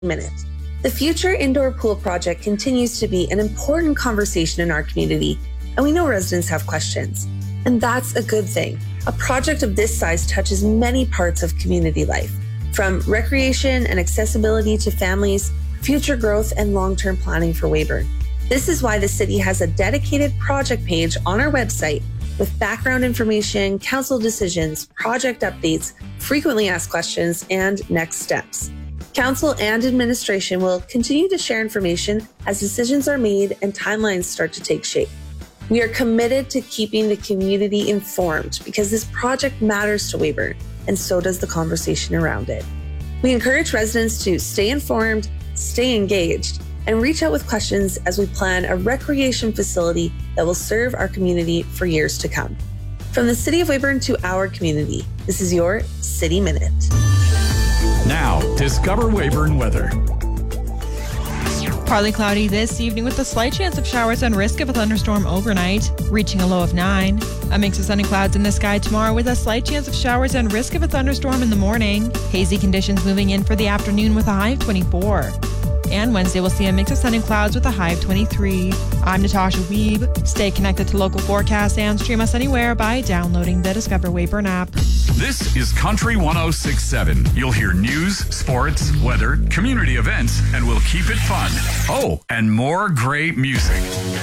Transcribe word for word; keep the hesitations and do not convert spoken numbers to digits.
Minute. The future indoor pool project continues to be an important conversation in our community, and we know residents have questions. And that's a good thing. A project of this size touches many parts of community life, from recreation and accessibility to families, future growth, and long-term planning for Weyburn. This is why the city has a dedicated project page on our website with background information, council decisions, project updates, frequently asked questions, and next steps. Council and administration will continue to share information as decisions are made and timelines start to take shape. We are committed to keeping the community informed because this project matters to Weyburn, and so does the conversation around it. We encourage residents to stay informed, stay engaged, and reach out with questions as we plan a recreation facility that will serve our community for years to come. From the City of Weyburn to our community, this is your City Minute. Now, discover Weyburn weather. Partly cloudy this evening with a slight chance of showers and risk of a thunderstorm overnight, reaching a low of nine. A mix of sun and clouds in the sky tomorrow with a slight chance of showers and risk of a thunderstorm in the morning. Hazy conditions moving in for the afternoon with a high of twenty-four. And Wednesday we'll see a mix of sun and clouds with a high of twenty-three. I'm Natasha Weeb. Stay connected to local forecasts and stream us anywhere by downloading the Discover Weyburn app. This is Country one oh six point seven. You'll hear news, sports, weather, community events, and we'll keep it fun. Oh, and more great music.